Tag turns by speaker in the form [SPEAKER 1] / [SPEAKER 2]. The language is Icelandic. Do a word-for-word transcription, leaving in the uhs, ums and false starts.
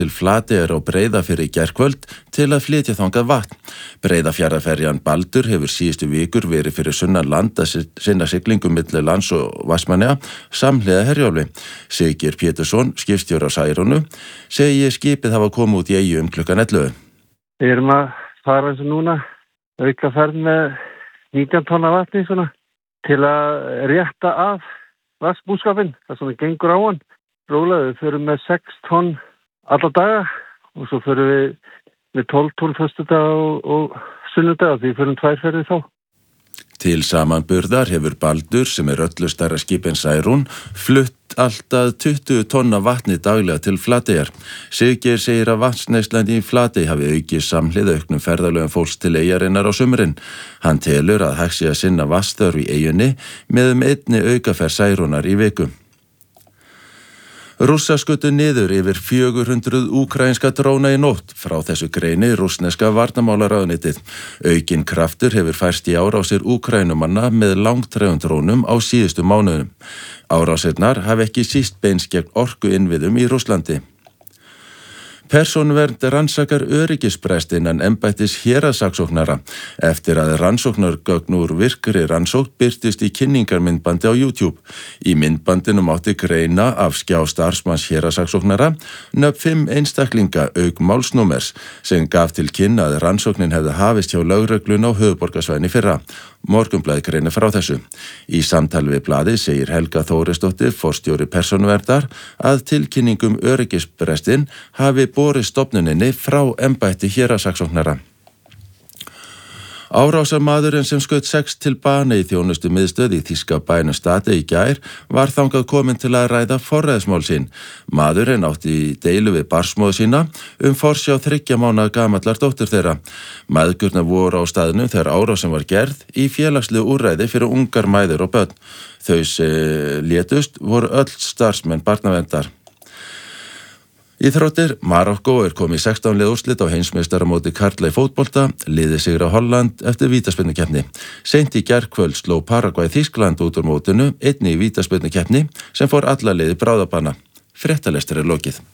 [SPEAKER 1] til Flateyjar á Breiðafirði í gærkvöld til að flytja þangað vatn. Breiðafjarðarferjan Baldur hefur síðustu vikur verið fyrir sunnan land að sinna siglingum milli lands og Vestmannaeyja samhliða Herjólfi. Siggeir Pétursson, skipstjóri á Særúnu, segir skipið hafa komið út í eyju um klukkan ellefu.
[SPEAKER 2] Við erum að fara eins og núna, auka ferð með nítján tonna vatni svona, til að rétta af vatnsbúskapinn, það svona gengur á hann. Rólega, við förum með sex tonn alla daga og svo förum við með tólf tonn föstudag og, og sunnudag, því við förum tvær ferðir þá.
[SPEAKER 1] Til samanburðar hefur Baldur, sem er öllu stærra skip en Særún, flutt alltaf tuttugu tonna vatni daglega til Flateyjar. Siggeir segir að vatnsneyslan í Flatey hafi aukið samhliða auknum ferðalögum fólks til eyjarinnar á sumrin. Hann telur að hægt sé að sinna vatnsþörf í eyjunni með um einni aukaferð Særúnar í viku. Rússar skutu niður yfir fjögur hundruð úkraínska dróna í nótt, frá þessu greini rússneska varnarmálaráðuneytið. Aukinn kraftur hefur færst í árásir úkrænumanna með langtrægum drónum á síðustu mánuðum. Árásirnar hafi ekki síst beinst gegn orkuinnviðum í Rússlandi. Persónuvernd rannsakar öryggisbrest innan embættis héraðssaksóknara eftir að rannsóknargögn úr virkri rannsókn birtist í kynningarmyndbandi á YouTube. Í myndbandinu mátti greina af skjá starfsmanns héraðssaksóknara nöfn fimm einstaklinga auk málsnúmers sem gaf til kynna að rannsóknin hefði hafist hjá lögreglun á höfuðborgarsvæðinu í fyrra. Morgunblaðið greinir frá þessu. Í samtali við blaðið segir Helga Þórisdóttir, forstjóri Persónuverndar, að tilkynningum öryggisbrestin hafi borið stofnuninni frá embætti héraðssaksóknara. Árásarmaðurinn sem skaut sex til bana í þjónustu miðstöð í þýska bænum Stade í gær var þangað kominn til að ræða forræðismál sín. Maðurinn átti í deilu við barsmóður sína um forsjá þriggja mánaða gamallar dóttur þeirra. Mæðgurnar voru á staðnum þegar árásin var gerð í félagslegu úrræði fyrir ungar mæður og börn. Þau sem létust voru öll starfsmenn barnaverndar. Íþróttir, Marokkó er komið í sextán liða úrslit á heimsmeistaramóti karla í fótbolta, liðið sigra Holland eftir vítaspyrnukeppni. Seint í gærkvöld sló Paragvæ Þýskaland út úr mótinu, einnig í vítaspyrnukeppni sem fór alla liði bráðabanna. Fréttalestur er lokið.